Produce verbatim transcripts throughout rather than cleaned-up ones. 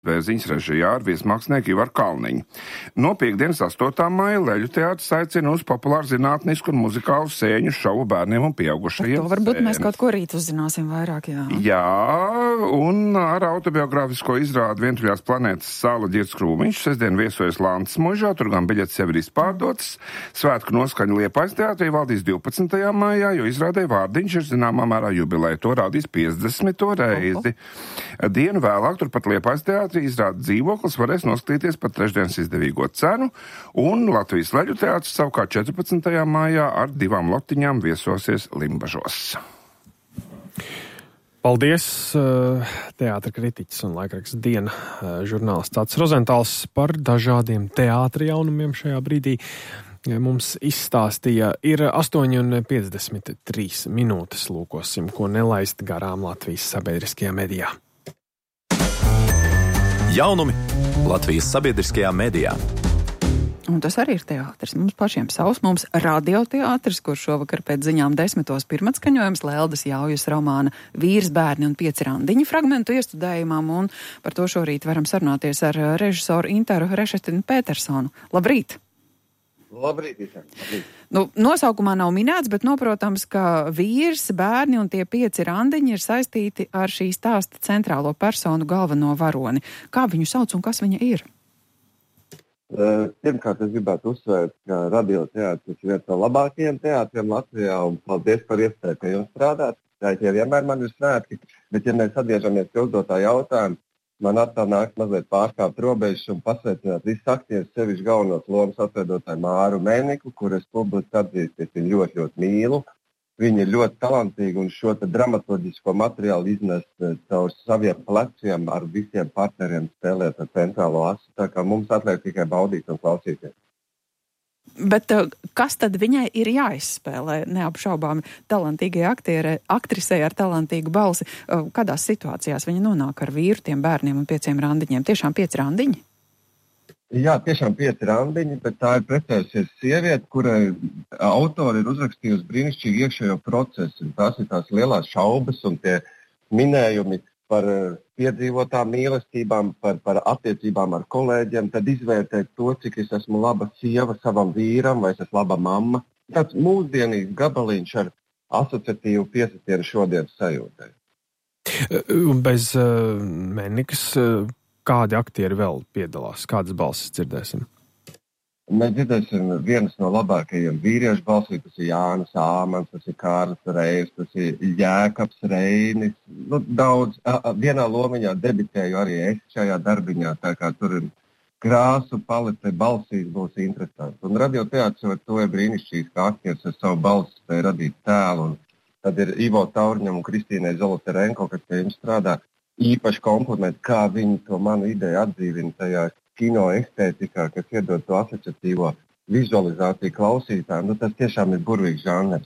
Ziņas režijā ar viesmākslinieku Ivaru Kalniņu. No piekdienas astotā maija Leļu teātris aicina uz populāru zinātnisku un muzikālu sēņu šovu bērniem un pieaugušajiem. To varbūt mēs kaut ko rīt uzzināsim vairāk, jā. Jā, un ar autobiogrāfisko izrādi Vientuļās planētas sāla Ģirds Krūmiņš sestdien viesojas Lantas mužā, tur gan biļetes jau ir izpārdotas. Svētku noskaņa Liepājas teātrī valdīs divpadsmitajā maijā, jo izrādē Vārdiņš ir zināmā mērā jubileja. To rādīs piecdesmito reizi. Dienu vēlāk turpat Liepājas teātrī izrāda Dzīvoklis varēs noskatīties par trešdienas izdevīgo cenu, un Latvijas Leļu teātris savukārt četrpadsmitajā maijā ar divām lotiņām viesosies Limbažos. Paldies, teātra kritiķis un laikraksts Diena žurnālists Tāds Rozentāls par dažādiem teātra jaunumiem šajā brīdī. Mums izstāstīja, ir astoņi un piecdesmit trīs minūtes, lūkosim, ko nelaist garām Latvijas sabiedriskajā medijā. Jaunumi Latvijas sabiedriskajā medijā. Un tas arī ir teātris. Mums pašiem savs, mums radioteātris, kur šovakar pēc ziņām desmitos pirmatskaņojums Leldas Jaujas romāna Vīrs, bērni un pieci randiņi fragmentu iestudējumam, un par to šorīt varam sarunāties ar režisoru Interu Rešetinu Petersonu. Labrīt! Labrīt visiem! Labrīt. Nu, nosaukumā nav minēts, bet noprotams, ka vīrs, bērni un tie pieci randiņi ir saistīti ar šī stāsta centrālo personu galveno varoni. Kā viņu sauc un kas viņa ir? Pirmkārt, es gribētu uzsvērt, ka radioteātris ir viens no labākajiem teātriem Latvijā, un paldies par iespēju, ka jums strādāt. Tā ir vienmēr man ir svētki, bet ja mēs atgriežamies pie uzdotā jautājuma, man atkal nāk mazliet pārkāpt robežas un pasveicināt visus aktierus, sevišķi galvenos lomas atveidotāju Māru Mēniku, kur es publiski atzīstu, es viņu ļoti, ļoti mīlu. Viņi ir ļoti talantīgi un šo te dramaturģisko materiālu iznes caur saviem pleciem ar visiem partneriem spēlēt ar centrālo asu. Tā kā mums atliek tikai baudīt un klausīties. Bet kas tad viņai ir jāizspēlē neapšaubāmi talantīgai aktiere, aktrisei ar talantīgu balsi? Kādās situācijās viņa nonāk ar vīru, tiem bērniem un pieciem randiņiem? Tiešām pieci randiņi? Jā, tiešām pieci randiņi, bet tā ir precējusies sieviete, kurai autori ir uzrakstījusi brīnišķīgi iekšējo procesu. Tās ir tās lielās šaubas un tie minējumi par piedzīvotām mīlestībām, par, par attiecībām ar kolēģiem, tad izvērtēt to, cik es esmu laba sieva savam vīram, vai es esmu laba mamma. Tāds mūsdienīgs gabaliņš ar asociatīvu piesitienu šodienas sajūtai. Bez uh, Mēnikas, uh, kādi aktieri vēl piedalās? Kādas balsis dzirdēsim? Mēs dzirdēsim vienas no labākajiem vīriešu balsī, tas ir Jānis Āmans, tas ir Kārlis Reirs, tas ir Jēkabs Reinis. Nu, daudz, vienā lomiņā debitēju arī es šajā darbiņā, tā kā tur ir krāsu palete balsīs būs interesanti. Un radioteātris ar to ir brīnišķīgs, kā aktieris ar savu balsi spēja radīt tēlu. Un tad ir Ivo Taurņam un Kristīnai Zoloterenko, kas pie jums strādā, īpaši komplimenti, kā viņi to manu ideju atdzīvina tajā kino estētikā, kas iedod to asociatīvo vizualizāciju klausītājiem. Nu, tas tiešām ir burvīgs žanrs.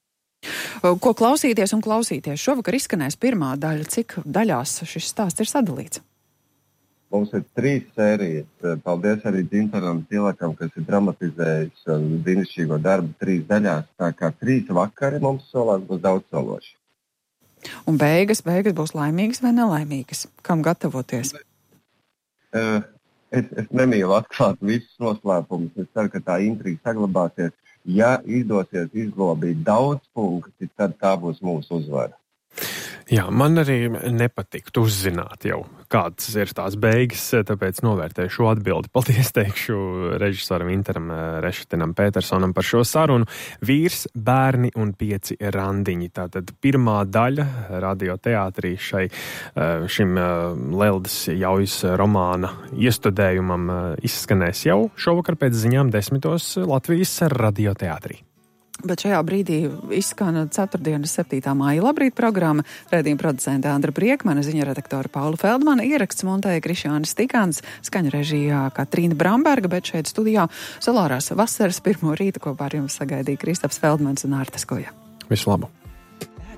Ko klausīties un klausīties? Šovakar izskanēs pirmā daļa. Cik daļās šis stāsts ir sadalīts? Mums ir trīs sērijas. Paldies arī Dzintaram Tilakam, kas ir dramatizējis brīnišķīgo darbu trīs daļās. Tā kā trīs vakari mums solās būs daudz sološi. Un beigas, beigas būs laimīgas vai nelaimīgas? Kam gatavoties? Uh, Es, es nemīlu atklāt visus noslēpumus. Es ceru, ka tā intriga saglabāsies. Ja izdosies izglābīt daudz punkti, tad tā būs mūsu uzvara. Jā, man arī nepatiktu uzzināt jau, kādas ir tās beigas, tāpēc novērtēju šo atbildi. Paldies teikšu režisoram Interam Rešetinam Petersonam par šo sarunu. Vīrs, bērni un pieci randiņi. Tātad pirmā daļa radioteātrī šai, šim Leldas Jaujas romāna iestudējumam izskanēs jau šovakar pēc ziņām desmitos Latvijas radioteātrī. Bet šajā brīdī izskan ceturtdienas septītā māja Labrīt programma. Raidījuma producente Andra Briekmane, ziņa redaktora Paula Feldmana, ieraksts montēja Krišjānis Tikāns, skaņu režijā Katrīna Bramberga, bet šeit studijā Solārās vasaras pirmo rītu kopā ar jums sagaidīja Kristaps Feldmans un Ārta Skoja. Visu labu!